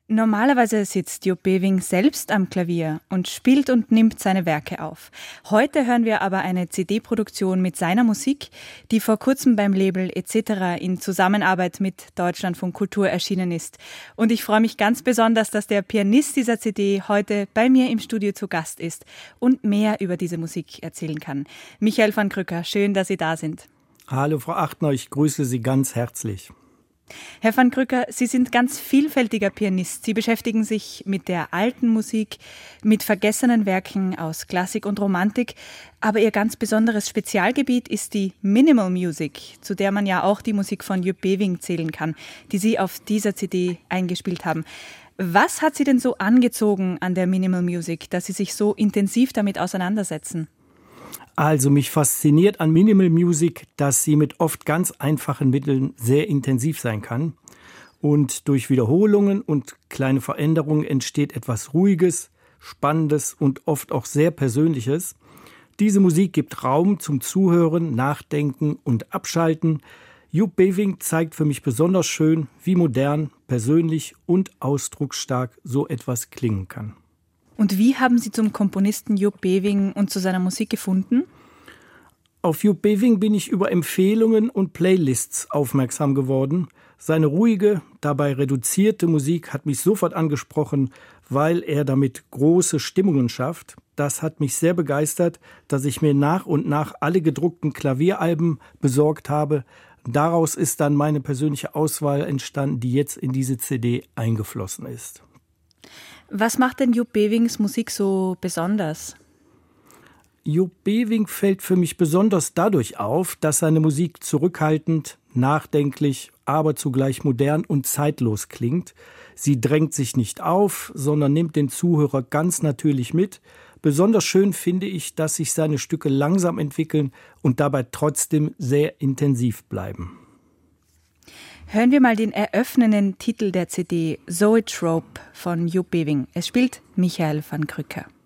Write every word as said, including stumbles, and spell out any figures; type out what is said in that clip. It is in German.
Normalerweise sitzt Joep Bewing selbst am Klavier und spielt und nimmt seine Werke auf. Heute hören wir aber eine C D-Produktion mit seiner Musik, die vor kurzem beim Label et cetera in Zusammenarbeit mit Deutschlandfunk Kultur erschienen ist. Und ich freue mich ganz besonders, dass der Pianist dieser C D heute bei mir im Studio zu Gast ist und mehr über diese Musik erzählen kann. Michael van Krücker, schön, dass Sie da sind. Hallo Frau Achtner, ich grüße Sie ganz herzlich. Herr van Krücker, Sie sind ganz vielfältiger Pianist. Sie beschäftigen sich mit der alten Musik, mit vergessenen Werken aus Klassik und Romantik. Aber Ihr ganz besonderes Spezialgebiet ist die Minimal Music, zu der man ja auch die Musik von Joep Bewing zählen kann, die Sie auf dieser C D eingespielt haben. Was hat Sie denn so angezogen an der Minimal Music, dass Sie sich so intensiv damit auseinandersetzen? Also mich fasziniert an Minimal Music, dass sie mit oft ganz einfachen Mitteln sehr intensiv sein kann. Und durch Wiederholungen und kleine Veränderungen entsteht etwas Ruhiges, Spannendes und oft auch sehr Persönliches. Diese Musik gibt Raum zum Zuhören, Nachdenken und Abschalten. Joep Bewing zeigt für mich besonders schön, wie modern, persönlich und ausdrucksstark so etwas klingen kann. Und wie haben Sie zum Komponisten Joep Bewing und zu seiner Musik gefunden? Auf Joep Bewing bin ich über Empfehlungen und Playlists aufmerksam geworden. Seine ruhige, dabei reduzierte Musik hat mich sofort angesprochen, weil er damit große Stimmungen schafft. Das hat mich sehr begeistert, dass ich mir nach und nach alle gedruckten Klavieralben besorgt habe. Daraus ist dann meine persönliche Auswahl entstanden, die jetzt in diese C D eingeflossen ist. Was macht denn Joep Bewings Musik so besonders? Joep Bewing fällt für mich besonders dadurch auf, dass seine Musik zurückhaltend, nachdenklich, aber zugleich modern und zeitlos klingt. Sie drängt sich nicht auf, sondern nimmt den Zuhörer ganz natürlich mit. Besonders schön finde ich, dass sich seine Stücke langsam entwickeln und dabei trotzdem sehr intensiv bleiben. Hören wir mal den eröffnenden Titel der C D, Zoetrope von Joep Bewing. Es spielt Michael van Krücker.